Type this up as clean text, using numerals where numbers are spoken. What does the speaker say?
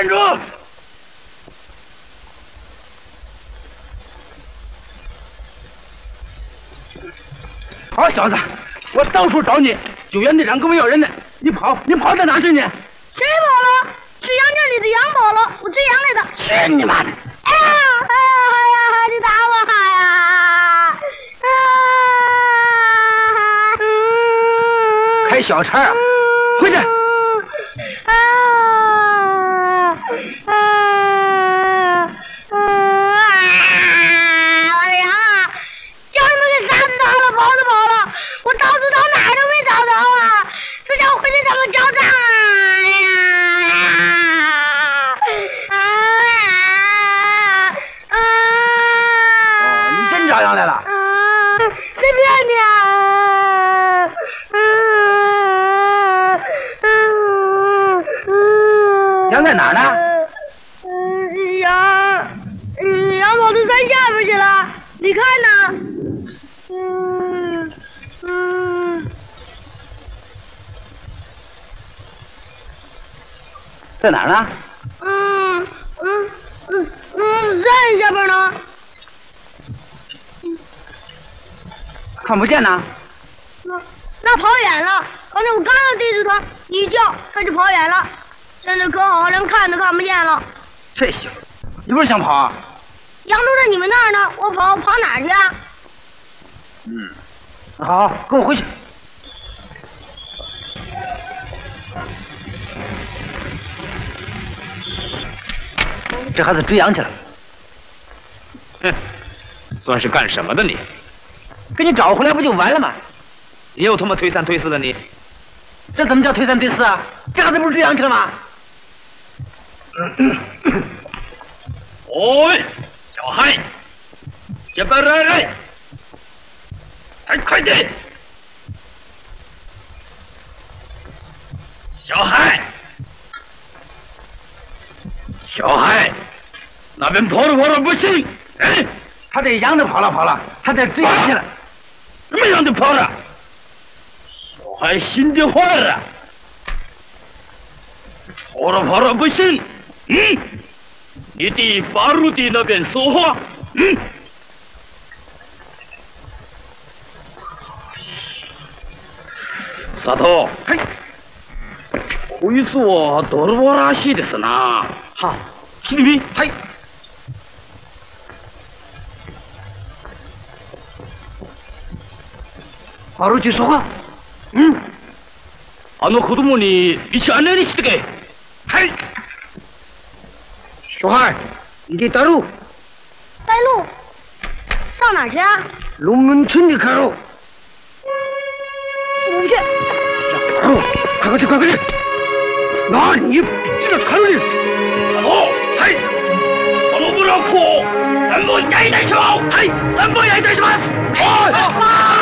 站住！好小子，我到处找你，救援队长跟我要人呢，你跑到哪去呢？ 谁跑了？是羊圈里的羊跑了，我追羊来的。 去你妈的！ 哎呀！你打我呀！ 开小差啊！回去！ 我的羊啊！叫你们给杀死他了，跑都跑了，我到处找哪儿都没找着啊！这叫我回去怎么交账啊？ 你真找羊来了？ 谁骗你啊？ 羊在哪儿呢？ 羊跑到山下边去了，你看呢？ 在哪儿呢？ 山下边呢。 看不见呢。 那跑远了，刚才我刚要对着它一叫，它就跑远了。现在可好，连看都看不见了。 这小子，你不是想跑啊？ 羊都在你们那儿呢，我跑哪儿去啊？ 好，跟我回去。这孩子追羊去了。 哼，算是干什么的你？ 给你找回来不就完了吗？ 你又他妈推三推四的你！ 这怎么叫推三推四啊？这孩子不是追羊去了吗？ 喂，小孩，这边来，快点！小孩，那边跑了不行！哎， 他这羊都跑了，他在追羊去了。 什么羊都跑了？小孩心地坏了，跑了不行！你弟八路弟那边说话。佐藤。 はい。 こいつは泥棒らしいですな。 好。 君。 はい。八路弟说话。 あの子供に道案内にしてけ。 はい。小孩，你得带路。 带路？上哪儿去啊？ 龙门村的开路。 我不去。 快去！那你这个开路的。 はい。このブロックを全部焼いてしまう。はい。全部焼いてします。はい。